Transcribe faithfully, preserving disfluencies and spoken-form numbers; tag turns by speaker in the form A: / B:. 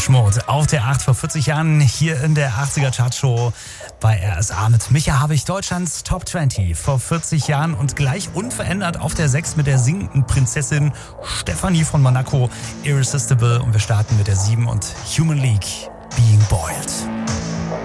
A: Depeche Mode auf der acht vor vierzig Jahren hier in der achtziger Chartshow bei R S A mit Micha habe ich Deutschlands Top zwanzig vor vierzig Jahren und gleich unverändert auf der sechs mit der singenden Prinzessin Stefanie von Monaco, Irresistible, und wir starten mit der sieben und Human League, Being Boiled.